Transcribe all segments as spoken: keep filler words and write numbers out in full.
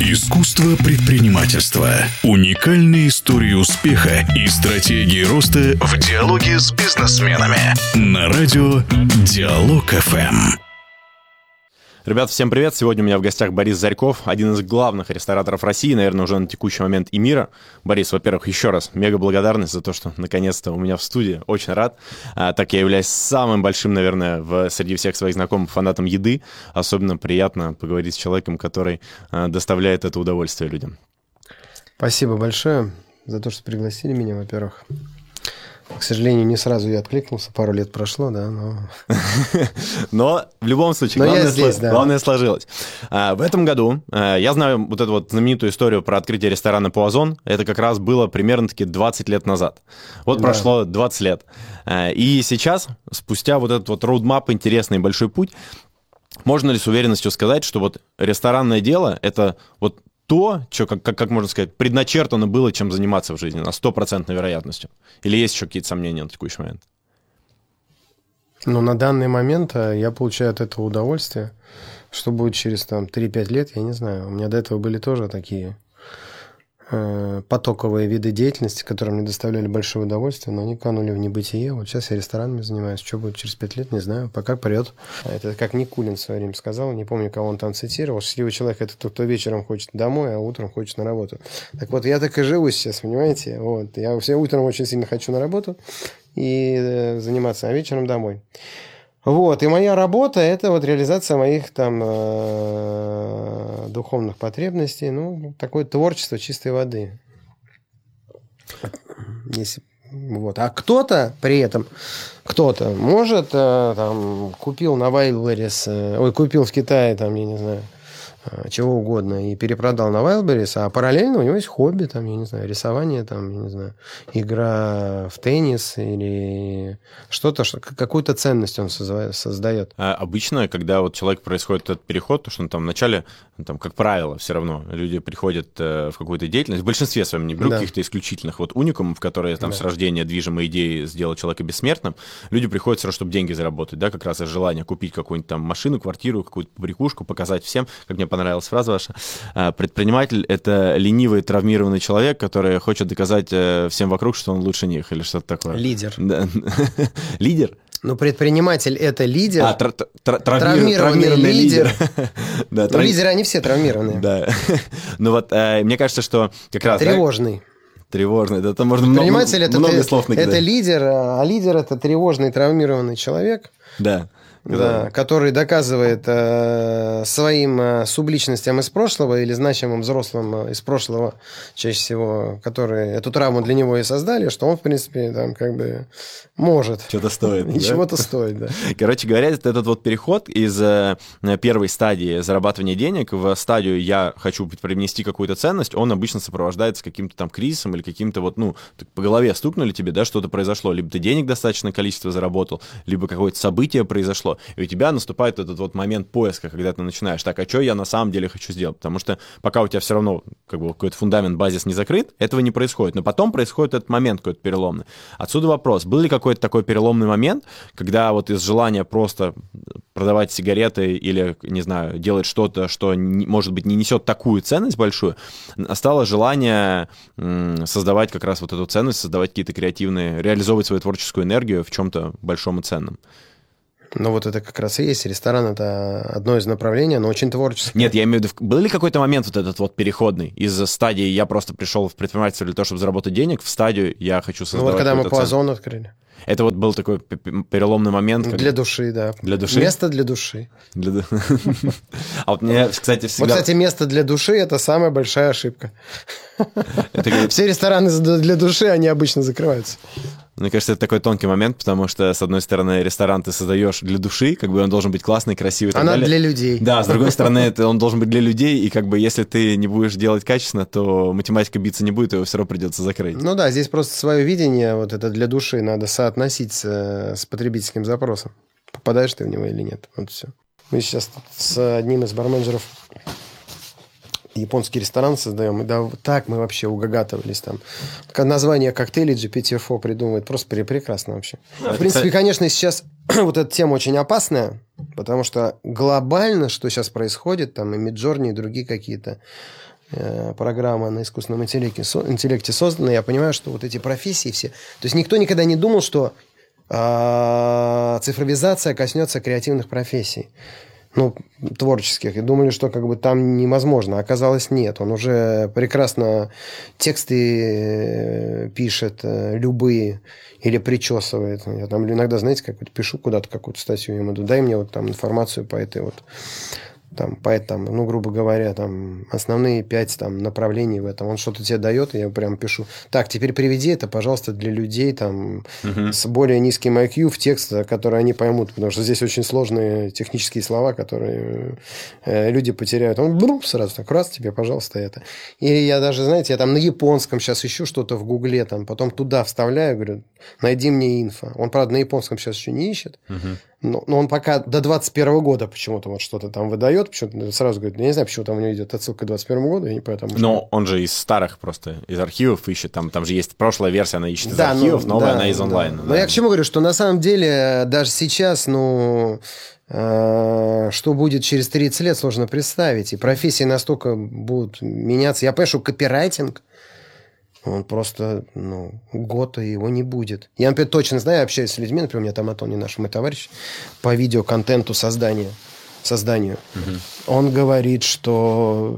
Искусство предпринимательства. Уникальные истории успеха и стратегии роста в диалоге с бизнесменами. На радио Диалог эф эм. Ребята, всем привет! Сегодня у меня в гостях Борис Зарьков, один из главных рестораторов России, наверное, уже на текущий момент и мира. Борис, во-первых, еще раз мега благодарность за то, что наконец-то у меня в студии. Очень рад. А, так я являюсь самым большим, наверное, в, среди всех своих знакомых фанатом еды. Особенно приятно поговорить с человеком, который а, доставляет это удовольствие людям. Спасибо большое за то, что пригласили меня, во-первых. К сожалению, не сразу я откликнулся, пару лет прошло, да, но... Но в любом случае, но главное, здесь, сло... да. главное сложилось. А, в этом году а, я знаю вот эту вот знаменитую историю про открытие ресторана «Пуазон». Это как раз было примерно-таки двадцать лет назад. Вот да. Прошло двадцать лет. А, и сейчас, спустя вот этот вот роудмап, интересный большой путь, можно ли с уверенностью сказать, что вот ресторанное дело — это вот то, что, как, как, как можно сказать, предначертано было, чем заниматься в жизни, на стопроцентной вероятностью? Или есть еще какие-то сомнения на текущий момент? Ну, на данный момент я получаю от этого удовольствие. Что будет через там, три-пять лет, я не знаю. У меня до этого были тоже такие э, потоковые виды деятельности, которые мне доставляли большое удовольствие, но они канули в небытие. Вот сейчас я ресторанами занимаюсь. Что будет через пять лет, не знаю. Пока прет. Это как Никулин в свое время сказал, не помню, кого он там цитировал. Счастливый человек – это тот, кто вечером хочет домой, а утром хочет на работу. Так вот, я так и живу сейчас, понимаете? Вот. Я все утром очень сильно хочу на работу и э, заниматься, а вечером домой. Вот, и моя работа – это вот реализация моих там э, духовных потребностей, ну, такое творчество чистой воды. Если, вот. А кто-то при этом, кто-то может, э, там, купил на Wildberries, э, ой, купил в Китае, там, я не знаю, чего угодно, и перепродал на Wildberries, а параллельно у него есть хобби, там, я не знаю, рисование, там, я не знаю, игра в теннис или что-то, что, какую-то ценность он создает. А обычно, когда вот человек происходит этот переход, то что он там вначале, там, как правило, все равно люди приходят в какую-то деятельность, в большинстве своем, не беру да. каких-то исключительных вот уникумов, которые там да. с рождения движимой идеей сделать человека бессмертным, люди приходят сразу, чтобы деньги заработать, да, как раз из желания купить какую-нибудь там машину, квартиру, какую-то побрякушку, показать всем, как мне понравилась фраза ваша. Предприниматель — это ленивый, травмированный человек, который хочет доказать всем вокруг, что он лучше них, или что-то такое. Лидер. Да. Лидер? Ну, предприниматель — это лидер. А, тр- тр- травмированный, травмированный лидер. лидер. да, трав... Лидеры, они все травмированные. Да. Ну вот, мне кажется, что как раз... Тревожный. Тревожный. Да, там можно много, это много ты, слов накидать. Это лидер, а лидер — это тревожный, травмированный человек. Да. Да, да, который доказывает э, своим э, субличностям из прошлого или значимым взрослым из прошлого, чаще всего, которые эту травму для него и создали, что он, в принципе, там как бы может. Что-то стоит. И чего-то стоит, да. Короче говоря, этот вот переход из э, первой стадии зарабатывания денег в стадию «я хочу привнести какую-то ценность», он обычно сопровождается каким-то там кризисом или каким-то вот, ну, по голове стукнули тебе, да, что-то произошло. Либо ты денег достаточное количество заработал, либо какое-то событие произошло. И у тебя наступает этот вот момент поиска, когда ты начинаешь, так, а что я на самом деле хочу сделать? Потому что пока у тебя все равно как бы какой-то фундамент, базис не закрыт, этого не происходит. Но потом происходит этот момент какой-то переломный. Отсюда вопрос, был ли какой-то такой переломный момент, когда вот из желания просто продавать сигареты или, не знаю, делать что-то, что, может быть, не несет такую ценность большую, стало желание создавать как раз вот эту ценность, создавать какие-то креативные, реализовывать свою творческую энергию в чем-то большом и ценном? Ну, вот это как раз и есть. Ресторан – это одно из направлений, но очень творческое. Нет, я имею в виду, был ли какой-то момент вот этот вот переходный из стадии «я просто пришел в предпринимательство для того, чтобы заработать денег», в стадию «я хочу создавать». Ну, вот когда мы Пуазон открыли. Это вот был такой переломный момент. Как... Для души, да. Для души? Место для души. Для... А вот мне, кстати, всегда... Вот, кстати, место для души – это самая большая ошибка. Все рестораны для души, они обычно закрываются. Мне кажется, это такой тонкий момент, потому что, с одной стороны, ресторан ты создаешь для души, как бы он должен быть классный, красивый и так Она далее. для людей. Да, с другой стороны, это он должен быть для людей, и как бы если ты не будешь делать качественно, то математика биться не будет, его все равно придется закрыть. Ну да, здесь просто свое видение, вот это для души, надо соотносить с, с потребительским запросом. Попадаешь ты в него или нет. Вот все. Мы сейчас с одним из барменджеров японский ресторан создаем, и да, так мы вообще угагатывались там. Название коктейлей джи пи ти эф о придумывает, просто прекрасно вообще. В принципе, конечно, сейчас вот эта тема очень опасная, потому что глобально, что сейчас происходит, там и Midjourney, и другие какие-то э, программа на искусственном интеллекте, со, интеллекте создана, я понимаю, что вот эти профессии все... То есть никто никогда не думал, что э, цифровизация коснется креативных профессий. Ну, творческих, и думали, что как бы там невозможно. Оказалось, нет. Он уже прекрасно тексты пишет любые или причесывает. Я там иногда, знаете, как пишу куда-то какую-то статью, ему говорю, дай мне вот там информацию по этой вот там, по этому, ну, грубо говоря, там, основные пять там, направлений в этом. Он что-то тебе дает, и я прям пишу. Так, теперь приведи это, пожалуйста, для людей там, uh-huh. с более низким ай кью в текст, который они поймут, потому что здесь очень сложные технические слова, которые э, люди потеряют. Он бру, сразу так, раз тебе, пожалуйста, это. И я даже, знаете, я там на японском сейчас ищу что-то в Гугле, там, потом туда вставляю, говорю, найди мне инфо. Он, правда, на японском сейчас еще не ищет, uh-huh. но, но он пока до двадцать первого года почему-то вот что-то там выдает, почему-то сразу говорит, я не знаю, почему там у него идет отсылка к двадцать первому году, я не понимаю. Но что... он же из старых просто, из архивов ищет, там, там же есть прошлая версия, она ищет из да, архивов, ну, новая да, она из онлайна. Да. Да. Но я к чему говорю, что на самом деле даже сейчас, ну, э, что будет через тридцать лет, сложно представить, и профессии настолько будут меняться. Я понимаю, что копирайтинг, он просто, ну, год и его не будет. Я, например, точно знаю, общаюсь с людьми, например, у меня там Антоний наш, мой товарищ, по видеоконтенту создания, созданию. Угу. Он говорит, что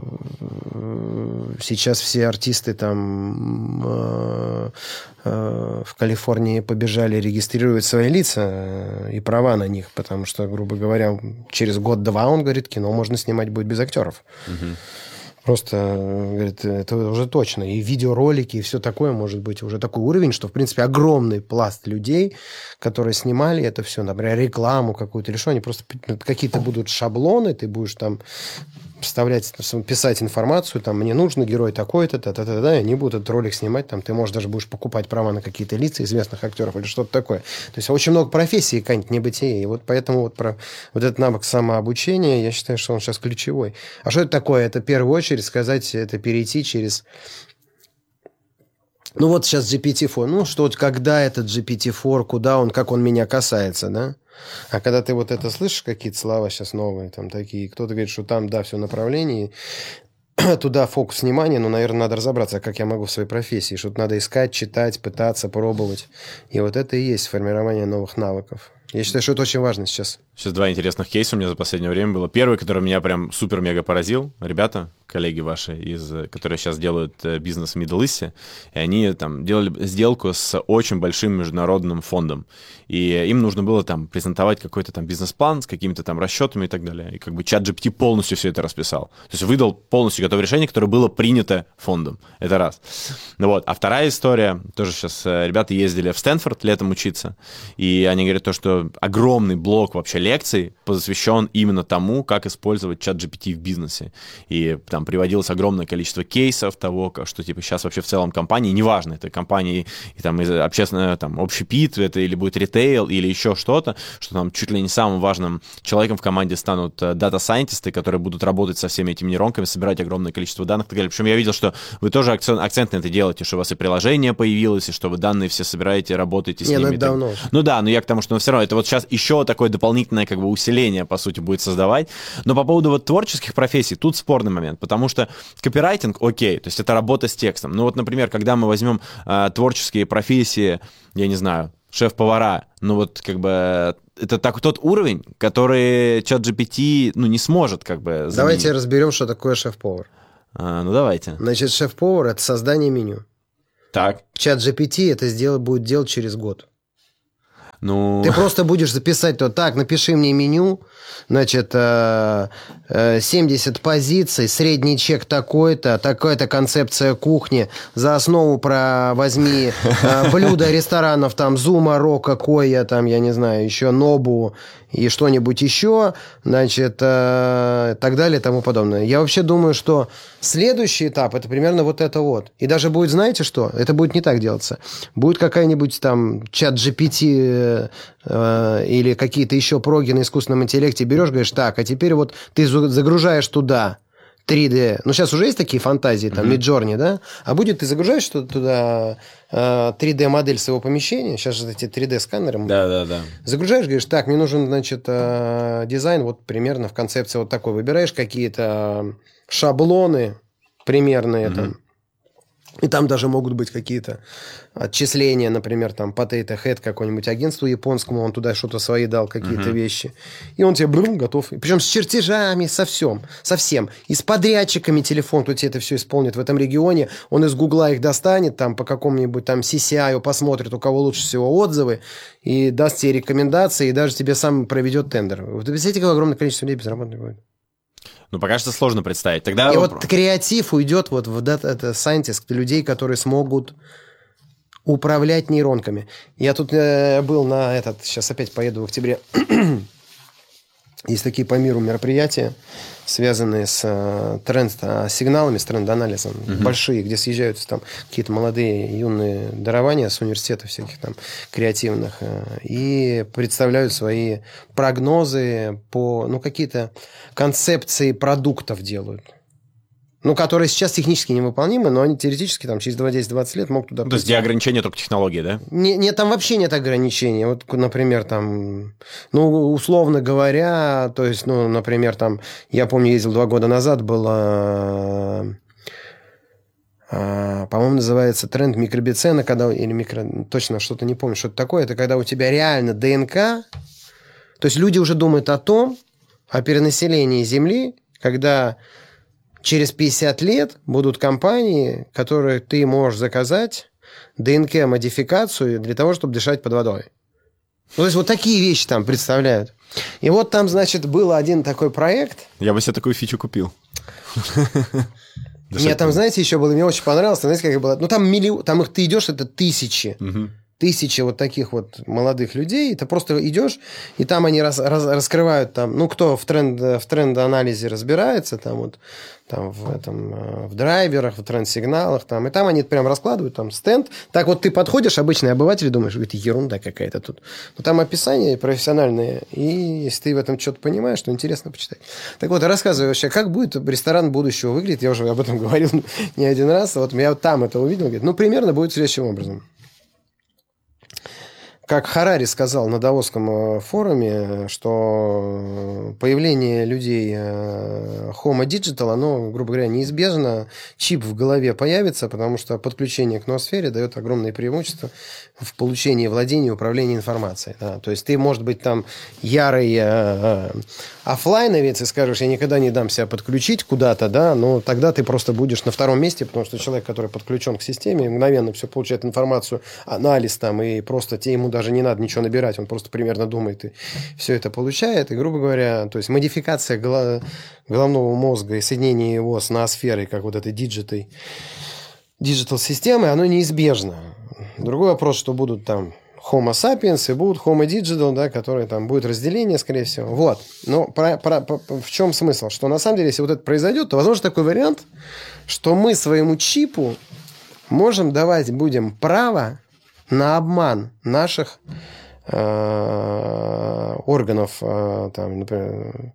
сейчас все артисты там э, э, в Калифорнии побежали регистрировать свои лица и права на них, потому что, грубо говоря, через год-два, он говорит, кино можно снимать будет без актеров. Угу. Просто, говорит, это уже точно. И видеоролики, и все такое может быть уже такой уровень, что, в принципе, огромный пласт людей, которые снимали это все, например, рекламу какую-то или что, они просто какие-то будут шаблоны, ты будешь там вставлять, писать информацию, там, мне нужно герой такой-то, та-та-та-та, и они будут этот ролик снимать, там, ты, может, даже будешь покупать права на какие-то лица известных актеров или что-то такое. То есть очень много профессий, какая-нибудь небытие, и вот поэтому вот, про, вот этот навык самообучения, я считаю, что он сейчас ключевой. А что это такое? Это в первую очередь сказать, это перейти через... Ну, вот сейчас джи пи ти четыре, ну, что, когда этот джи пи ти четыре, куда он, как он меня касается, да? А когда ты вот это слышишь, какие-то слова сейчас новые, там такие, кто-то говорит, что там, да, все направление, туда фокус внимания, но, наверное, надо разобраться, как я могу в своей профессии, что-то надо искать, читать, пытаться, пробовать. И вот это и есть формирование новых навыков. Я считаю, что это очень важно сейчас. Сейчас два интересных кейса у меня за последнее время было. Первый, который меня прям супер-мега поразил. Ребята, коллеги ваши, из, которые сейчас делают бизнес в Мидл-Исте, и они там делали сделку с очень большим международным фондом. И им нужно было там презентовать какой-то там бизнес-план с какими-то там расчетами и так далее. И как бы чат джи пи ти полностью все это расписал. То есть выдал полностью готовое решение, которое было принято фондом. Это раз. Ну вот. А вторая история, тоже сейчас ребята ездили в Стэнфорд летом учиться, и они говорят то, что огромный блок вообще лекций посвящен именно тому, как использовать чат джи пи ти в бизнесе. И там приводилось огромное количество кейсов того, что типа сейчас вообще в целом компании, неважно, это компании и там общественное, там, общепит, это или будет ритейл, или еще что-то, что там чуть ли не самым важным человеком в команде станут дата-сайентисты, которые будут работать со всеми этими нейронками, собирать огромное количество данных и так далее. Причем я видел, что вы тоже акцент, акцент на это делаете, что у вас и приложение появилось, и что вы данные все собираете, работаете с не, ними. Ну, это давно. Ну да, но я к тому, что все равно это вот сейчас еще такое дополнительное как бы усиление, по сути, будет создавать. Но по поводу вот творческих профессий, тут спорный момент, потому что копирайтинг, окей, то есть это работа с текстом. Ну вот, например, когда мы возьмем э, творческие профессии, я не знаю, шеф-повара, ну вот как бы это так, тот уровень, который чат джи пи ти ну, не сможет как бы заменить. Давайте разберем, что такое шеф-повар. А, ну давайте. Значит, шеф-повар – это создание меню. Так. чат джи пи ти это сделать, будет делать через год. Ну... Ты просто будешь записать то так, напиши мне меню, значит, семьдесят позиций, средний чек такой-то, такая-то концепция кухни, за основу про возьми блюда ресторанов, там, Зума, Рока, Коя, там, я не знаю, еще Нобу и что-нибудь еще, значит, так далее и тому подобное. Я вообще думаю, что следующий этап, это примерно вот это вот. И даже будет, знаете что, это будет не так делаться. Будет какая-нибудь там чат джи пи ти э, или какие-то еще проги на искусственном интеллекте, берешь, говоришь, так, а теперь вот ты загружаешь туда три дэ, ну сейчас уже есть такие фантазии, там, Midjourney, да, а будет ты загружаешь туда э, три дэ-модель своего помещения, сейчас же эти три дэ-сканеры, да, да, да. Загружаешь, говоришь, так, мне нужен, значит, э, дизайн вот примерно в концепции вот такой, выбираешь какие-то шаблоны, примерные Угу. там. И там даже могут быть какие-то отчисления, например, там, Potato Head какое-нибудь агентству японскому, он туда что-то свои дал, какие-то uh-huh. вещи. И он тебе, брум, готов. Причем с чертежами, со всем, со всем. И с подрядчиками телефон, кто тебе это все исполнит в этом регионе. Он из Гугла их достанет, там, по какому-нибудь там си си ай посмотрит, у кого лучше всего отзывы, и даст тебе рекомендации, и даже тебе сам проведет тендер. Вы представляете, какое огромное количество людей безработных будет? Ну, пока что сложно представить. Тогда... И вот креатив уйдет вот в Data Scientist, людей, которые смогут управлять нейронками. Я тут э, был на этот... Сейчас опять поеду в октябре. Есть такие по миру мероприятия, связанные с э, тренд-сигналами, с тренд-анализом. Uh-huh. Большие, где съезжаются там какие-то молодые юные дарования с университетов всяких там креативных э, и представляют свои прогнозы по... Ну, какие-то концепции продуктов делают. Ну, которые сейчас технически невыполнимы, но они теоретически там через десять-двадцать лет могут туда... Ну, то есть, где ограничения только технологии, да? Не, не, там вообще нет ограничений. Вот, например, там, ну, условно говоря, то есть, ну, например, там, я помню, ездил два года назад, было, а, по-моему, называется тренд микробицена, когда, или микро, точно что-то не помню, что это такое, это когда у тебя реально ДНК, то есть, люди уже думают о том, о перенаселении Земли, когда... Через пятьдесят лет будут компании, которые ты можешь заказать ДНК-модификацию для того, чтобы дышать под водой. Ну, то есть, вот такие вещи там представляют. И вот там, значит, был один такой проект. Я бы себе такую фичу купил. Мне там, знаете, еще было, мне очень понравилось. Знаете, как было? Ну, там миллион, там их ты идешь, это тысячи. Тысячи вот таких вот молодых людей, ты просто идешь, и там они раз, раз, раскрывают там, ну, кто в, тренд, в тренд-анализе разбирается, там вот, там в, этом, в драйверах, в тренд-сигналах, там, и там они прям раскладывают, там, стенд. Так вот ты подходишь, обычный обыватель, думаешь, это ерунда какая-то тут. Но там описание профессиональное, и если ты в этом что-то понимаешь, то интересно почитать. Так вот, рассказываю вообще, как будет ресторан будущего выглядеть, я уже об этом говорил не один раз, вот я вот там это увидел, говорит, ну, примерно будет следующим образом. Как Харари сказал на Давосском форуме, что появление людей Homo Digital, оно, грубо говоря, неизбежно, чип в голове появится, потому что подключение к ноосфере дает огромные преимущества в получении, владении, управлении информацией. Да. То есть ты, может быть, там ярый э, оффлайновец и скажешь, я никогда не дам себя подключить куда-то, да, но тогда ты просто будешь на втором месте, потому что человек, который подключен к системе, мгновенно все получает информацию, анализ там, и просто тебе ему даже не надо ничего набирать, он просто примерно думает и все это получает. И, грубо говоря, то есть модификация голо- головного мозга и соединение его с ноосферой, как вот этой диджитой, диджитал-системы, оно неизбежно. Другой вопрос, что будут там Homo sapiens и будут Homo digital, да, которые там будет разделение, скорее всего. Вот. Но про, про, про, в чем смысл? Что на самом деле, если вот это произойдет, то возможно такой вариант, что мы своему чипу можем давать будем право на обман наших э, органов, э, там, например,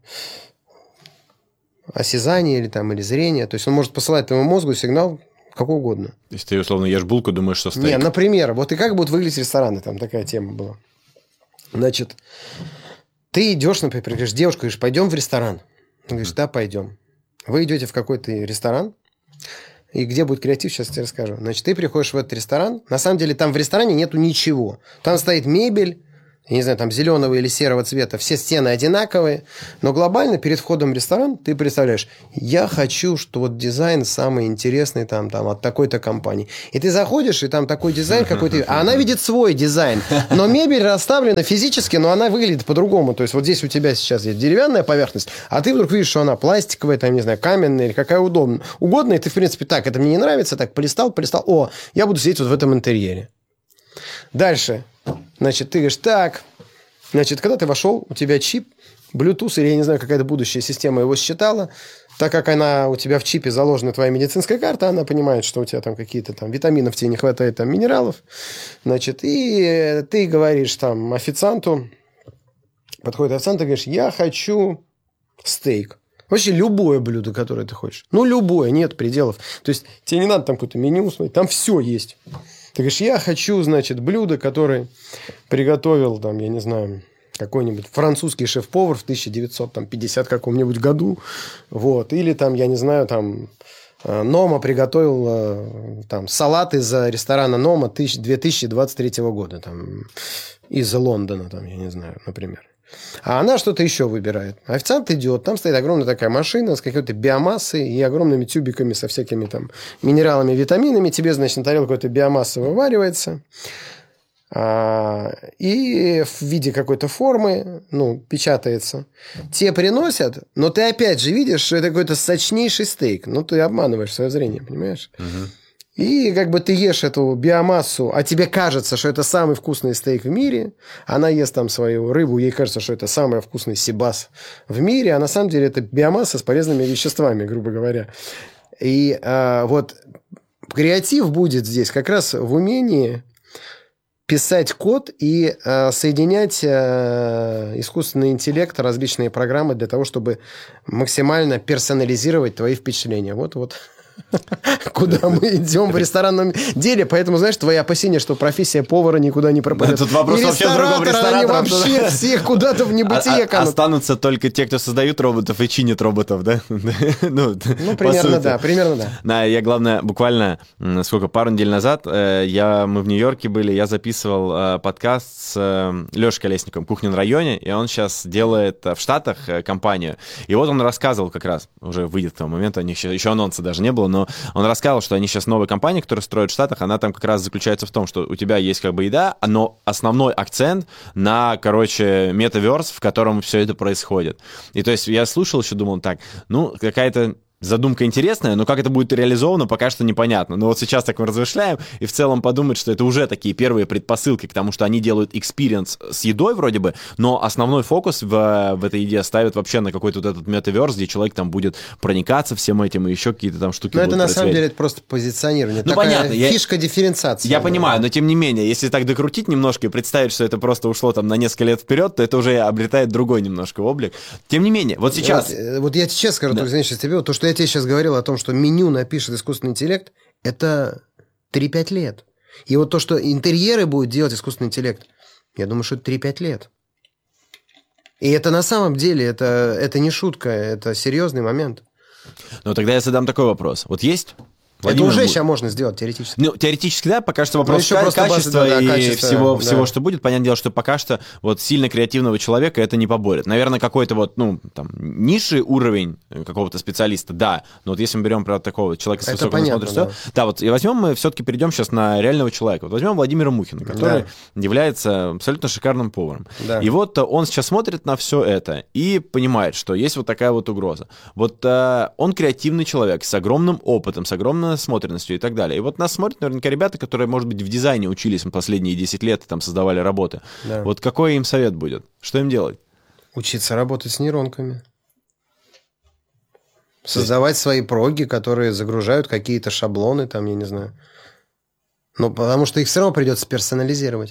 осязания или, там, или зрения. То есть он может посылать твоему мозгу сигнал какой угодно. Если ты, условно, ешь булку, думаешь, что стейк. Не, например, вот и как будут выглядеть рестораны, там такая тема была. Значит, ты идешь, например, говоришь, девушка, говоришь, пойдем в ресторан. Ты говоришь, да, пойдем. Вы идете в какой-то ресторан, и где будет креатив, сейчас я тебе расскажу. Значит, ты приходишь в этот ресторан, на самом деле там в ресторане нету ничего. Там стоит мебель, я не знаю, там зеленого или серого цвета, все стены одинаковые, но глобально перед входом в ресторан ты представляешь, я хочу, что вот дизайн самый интересный там, там от такой-то компании. И ты заходишь, и там такой дизайн какой-то, а она видит свой дизайн, но мебель расставлена физически, но она выглядит по-другому. То есть вот здесь у тебя сейчас есть деревянная поверхность, а ты вдруг видишь, что она пластиковая, там, не знаю, каменная или какая удобная, угодная, и ты, в принципе, так, это мне не нравится, так, полистал, полистал, о, я буду сидеть вот в этом интерьере. Дальше. Значит, ты говоришь, так, значит, когда ты вошел, у тебя чип, Bluetooth, или я не знаю, какая-то будущая система его считала, так как она у тебя в чипе заложена твоя медицинская карта, она понимает, что у тебя там какие-то там витаминов, тебе не хватает там минералов, значит, и ты говоришь там официанту, подходит официант, и говоришь, я хочу стейк. Вообще любое блюдо, которое ты хочешь. Ну, любое, нет пределов. То есть, тебе не надо там какое-то меню смотреть, там все есть. Ты говоришь, я хочу, значит, блюдо, которое приготовил, там, я не знаю, какой-нибудь французский шеф-повар в тысяча девятьсот пятидесятом каком-нибудь году. Вот. Или там, я не знаю, там, Нома приготовил там салат из ресторана Нома две тысячи двадцать третьего года, там, из Лондона, там, я не знаю, например. А она что-то еще выбирает. Официант идет, там стоит огромная такая машина с какой-то биомассой и огромными тюбиками со всякими там минералами, витаминами. Тебе, значит, на тарелку эта биомасса вываривается. И в виде какой-то формы, ну, печатается. Тебе приносят, но ты опять же видишь, что это какой-то сочнейший стейк. Ну, ты обманываешь свое зрение, понимаешь? Угу. И как бы ты ешь эту биомассу, а тебе кажется, что это самый вкусный стейк в мире. Она ест там свою рыбу, ей кажется, что это самый вкусный сибас в мире. А на самом деле это биомасса с полезными веществами, грубо говоря. И а, вот креатив будет здесь как раз в умении писать код и э, соединять э, искусственный интеллект, различные программы для того, чтобы максимально персонализировать твои впечатления. Вот-вот. Куда мы идем в ресторанном деле. Поэтому, знаешь, твои опасения, что профессия повара никуда не пропадет. Тут вопрос вообще в другом ресторане. Они вообще всех куда-то в небытие канут. Останутся только те, кто создают роботов и чинит роботов, да? Ну, примерно да, примерно да. Да, я, главное, буквально, сколько, пару недель назад, я, мы в Нью-Йорке были, я записывал подкаст с Лешей Колесниковым «Кухня на районе», и он сейчас делает в Штатах компанию. И вот он рассказывал как раз, уже выйдет к тому моменту, у них еще, еще анонса даже не было, но он рассказывал, что они сейчас новая компания, которую строят в Штатах, она там как раз заключается в том, что у тебя есть как бы еда, но основной акцент на, короче, метаверс, в котором все это происходит. И то есть я слушал еще, думал так, ну, какая-то задумка интересная, но как это будет реализовано, пока что непонятно. Но вот сейчас так мы размышляем, и в целом подумать, что это уже такие первые предпосылки к тому, что они делают экспириенс с едой вроде бы, но основной фокус в, в этой еде ставят вообще на какой-то вот этот метаверс, где человек там будет проникаться всем этим, и еще какие-то там штуки. Но это на самом деле это просто позиционирование. Ну, такая понятно, фишка я, дифференциации. Я понимаю, но тем не менее, если так докрутить немножко и представить, что это просто ушло там на несколько лет вперед, то это уже обретает другой немножко облик. Тем не менее, вот сейчас... Вот, вот я честно скажу, да. Только, знаешь, тебе, то, что я тебе сейчас говорил о том, что меню напишет искусственный интеллект, это три-пять лет. И вот то, что интерьеры будет делать искусственный интеллект, я думаю, что это три-пять лет. И это на самом деле, это, это не шутка, это серьезный момент. Ну, тогда я задам такой вопрос. Вот есть... Владимир, это уже сейчас можно сделать теоретически. Ну, теоретически, да, пока что вопрос ка- качества базы, да, и качество, всего, да. всего, что будет. Понятное дело, что пока что вот сильно креативного человека это не поборет. Наверное, какой-то вот, ну, там, низший уровень какого-то специалиста, да. Но вот если мы берем, про такого человека с высоким насмотренностью, да. да, вот и возьмем мы все-таки перейдем сейчас на реального человека. Вот возьмем Владимира Мухина, который да. является абсолютно шикарным поваром. Да. И вот он сейчас смотрит на все это и понимает, что есть вот такая вот угроза. Вот а, он креативный человек с огромным опытом, с огромным насмотренностью и так далее. И вот нас смотрят наверняка ребята, которые, может быть, в дизайне учились последние десять лет и там создавали работы. Да. Вот какой им совет будет? Что им делать? Учиться работать с нейронками. Создавать свои проги, которые загружают какие-то шаблоны, там, я не знаю. Ну, потому что их все равно придется персонализировать.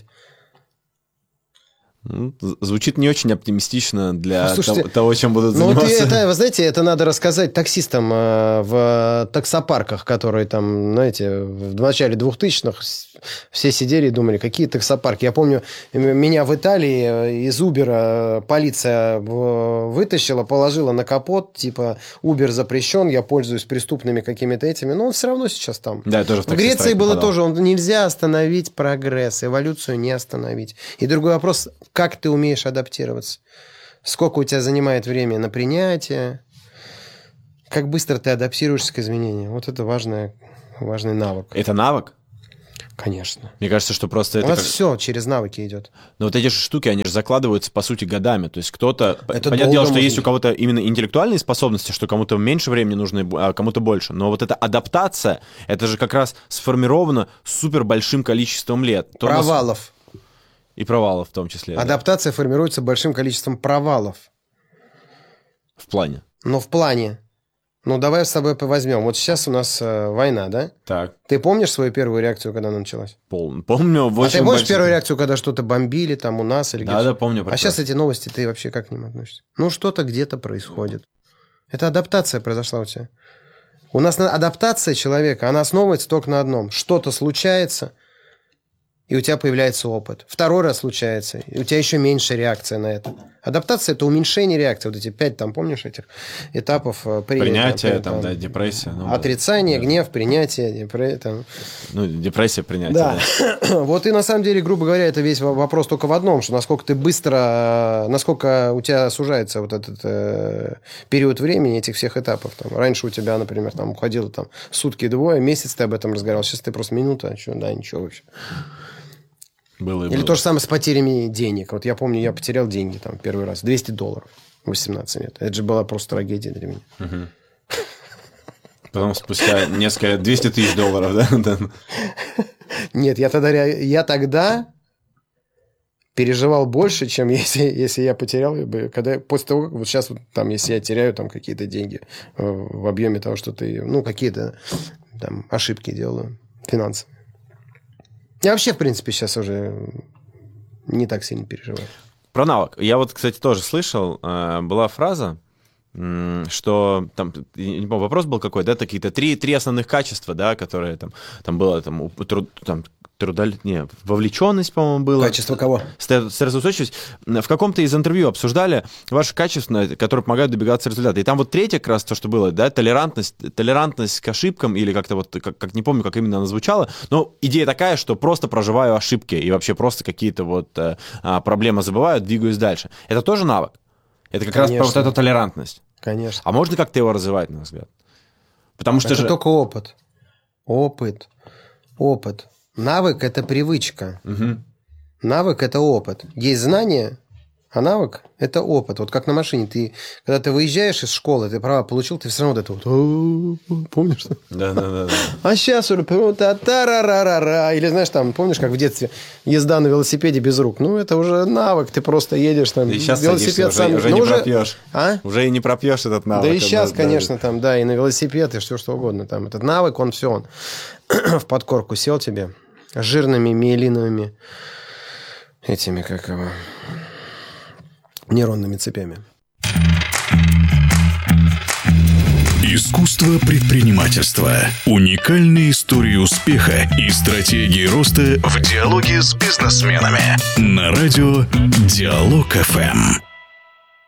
Звучит не очень оптимистично для Слушайте, того, того, чем будут заниматься. Ну, вот это, вы знаете, это надо рассказать таксистам э, в таксопарках, которые там, знаете, в начале двухтысячных все сидели и думали, какие таксопарки. Я помню, меня в Италии из Uber полиция вытащила, положила на капот, типа, Uber запрещен, я пользуюсь преступными какими-то этими, но он все равно сейчас там. Да, тоже в, в Греции было попадал. Тоже, он, нельзя остановить прогресс, эволюцию не остановить. И другой вопрос, как ты умеешь адаптироваться? Сколько у тебя занимает время на принятие? Как быстро ты адаптируешься к изменениям? Вот это важный, важный навык. Это навык? Конечно. Мне кажется, что просто это... У нас как... все через навыки идет. Но вот эти же штуки, они же закладываются, по сути, годами. То есть кто-то... Это понятное дело, что есть у кого-то именно интеллектуальные способности, что кому-то меньше времени нужно, а кому-то больше. Но вот эта адаптация, это же как раз сформировано супер большим количеством лет. То Провалов. Нас... И провалов в том числе. Адаптация да. формируется большим количеством провалов. В плане? Ну, в плане. Ну, давай с собой возьмем. Вот сейчас у нас э, война, да? Так. Ты помнишь свою первую реакцию, когда она началась? Пол... Помню. А ты помнишь большой... первую реакцию, когда что-то бомбили там у нас? Или да, где-то? да, помню. А сейчас эти новости, ты вообще как к ним относишься? Ну, что-то где-то происходит. Это адаптация произошла у тебя. У нас адаптация человека, она основывается только на одном. Что-то случается, и у тебя появляется опыт. Второй раз случается, и у тебя еще меньше реакция на это. Адаптация – это уменьшение реакции. Вот эти пять, там, помнишь, этих этапов принятия. Принятие, там, там, да, депрессия. Ну, отрицание, да. гнев, принятие. Депре... Там. Ну, депрессия, принятие, да. да. Вот и на самом деле, грубо говоря, это весь вопрос только в одном, что насколько ты быстро, насколько у тебя сужается вот этот э, период времени этих всех этапов. Там, раньше у тебя, например, там уходило там, сутки-двое, месяц ты об этом разговаривал, сейчас ты просто минута, что, да, ничего вообще. Было и Или было. то же самое с потерями денег. Вот я помню, я потерял деньги там первый раз. двести долларов. восемнадцать лет. Это же была просто трагедия для меня. Угу. Потом спустя несколько... двести тысяч долларов, да? Нет, я тогда, я тогда переживал больше, чем если, если я потерял. Когда, после того, как вот сейчас, вот, там, если я теряю там, какие-то деньги в объеме того, что ты... Ну, какие-то там ошибки делаю финансовые. Я вообще, в принципе, сейчас уже не так сильно переживаю. Про навык. Я вот, кстати, тоже слышал, была фраза, что там, не помню, вопрос был какой, да, какие-то три, три основных качества, да, которые там, там было, там, труд, там трудоль... не, вовлеченность, по-моему, было. Качество кого? Стрессоустойчивость. В каком-то из интервью обсуждали ваши качества, которые помогают добиваться результата. И там вот третье как раз то, что было, да, толерантность, толерантность к ошибкам, или как-то вот, как, как не помню, как именно она звучала, но идея такая, что просто проживаю ошибки и вообще просто какие-то вот а, проблемы забываю, двигаюсь дальше. Это тоже навык. Это как Конечно. раз про вот эту толерантность. Конечно. А можно как-то его развивать, на мой взгляд? Потому что это же... только опыт. Опыт. Опыт. Навык – это привычка. Угу. Навык – это опыт. Есть знание, а навык – это опыт. Вот как на машине. Ты, когда ты выезжаешь из школы, ты права получил, ты все равно вот это вот... Помнишь? Да, да, да. А сейчас уже... Та-ра-ра-ра-ра. Или знаешь, там, помнишь, как в детстве езда на велосипеде без рук? Ну, это уже навык. Ты просто едешь там... И сейчас велосипед садишься, уже, уже ну, не уже... пропьешь. А? Уже и не пропьешь этот навык. Да и сейчас, да, конечно, да. там, да, и на велосипед, и все что угодно. Там этот навык, он все, он в подкорку сел тебе жирными миелиновыми этими, как его, нейронными цепями. Искусство предпринимательства. Уникальные истории успеха и стратегии роста в диалоге с бизнесменами. На радио Диалог эф эм.